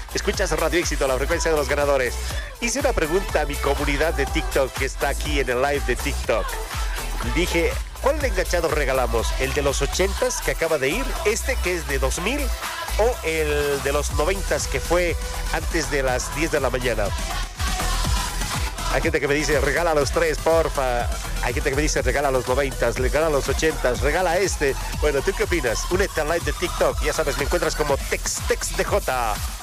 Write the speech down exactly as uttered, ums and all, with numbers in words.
Escuchas Radio Éxito, la frecuencia de los ganadores. Hice una pregunta a mi comunidad de TikTok que está aquí en el live de TikTok. Dije, ¿cuál enganchado regalamos? ¿El de los ochentas que acaba de ir? ¿Este que es de dos mil? ¿O el de los noventas que fue antes de las diez de la mañana? Hay gente que me dice, regala los tres, porfa. Hay gente que me dice, regala los noventas, regala los ochentas, regala este. Bueno, ¿tú qué opinas? Únete al live de TikTok. Ya sabes, me encuentras como Tex Tex D J.